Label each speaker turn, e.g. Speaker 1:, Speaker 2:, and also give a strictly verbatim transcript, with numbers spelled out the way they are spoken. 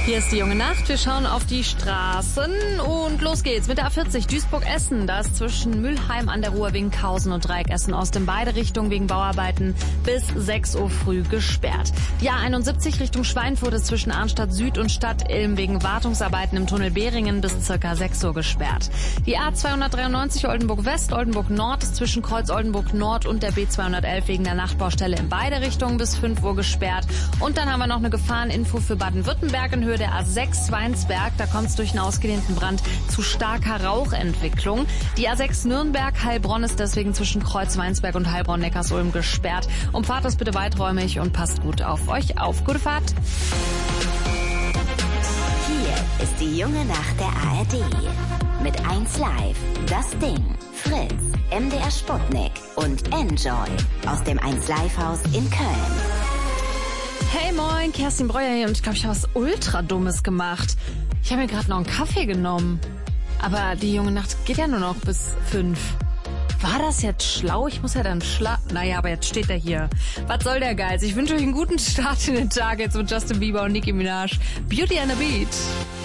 Speaker 1: Hier ist die junge Nacht. Wir schauen auf die Straßen und los geht's mit der A vierzig Duisburg-Essen. Da ist zwischen Mülheim an der Ruhr, Winkhausen und Dreieck Essen-Ost in beide Richtungen wegen Bauarbeiten bis sechs Uhr früh gesperrt. Die A einundsiebzig Richtung Schweinfurt ist zwischen Arnstadt Süd und Stadt Ilm wegen Wartungsarbeiten im Tunnel Behringen bis circa sechs Uhr gesperrt. Die A zweihundertdreiundneunzig Oldenburg-West, Oldenburg-Nord ist zwischen Kreuz Oldenburg-Nord und der B zweihundertelf wegen der Nachtbaustelle in beide Richtungen bis fünf Uhr gesperrt. Und dann haben wir noch eine Gefahreninfo für Baden-Württemberg in Höhe der A sechs Weinsberg. Da kommt es durch einen ausgedehnten Brand zu starker Rauchentwicklung. Die A sechs Nürnberg-Heilbronn ist deswegen zwischen Kreuz Weinsberg und Heilbronn-Neckarsulm gesperrt. Umfahrt das bitte weiträumig und passt gut auf euch auf. Gute Fahrt.
Speaker 2: Hier ist die junge Nacht der A R D. Mit eins Live, Das Ding, Fritz, M D R Sputnik und Enjoy aus dem eins Live Haus in Köln.
Speaker 1: Hey moin, Kerstin Breuer hier und ich glaube, ich habe was ultra Dummes gemacht. Ich habe mir gerade noch einen Kaffee genommen. Aber die junge Nacht geht ja nur noch bis fünf. War das jetzt schlau? Ich muss ja dann schla... Naja, aber jetzt steht er hier. Was soll der Geiz? Ich wünsche euch einen guten Start in den Tag jetzt mit Justin Bieber und Nicki Minaj. Beauty and the Beat.